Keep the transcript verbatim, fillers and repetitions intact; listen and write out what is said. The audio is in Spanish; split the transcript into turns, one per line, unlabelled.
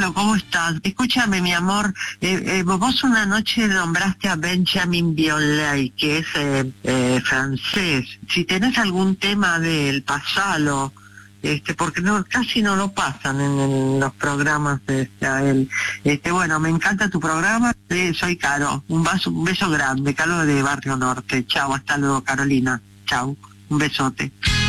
Carlos, ¿cómo estás? Escúchame, mi amor, eh, eh, vos una noche nombraste a Benjamin Biolay, que es eh, eh, francés. Si tenés algún tema de él, pasalo, este, porque no, casi no lo pasan en, en los programas este, a él. Este, bueno, me encanta tu programa. Eh, soy Caro. Un, vaso, un beso grande, Caro de Barrio Norte. Chao, hasta luego, Carolina. Chao, un besote.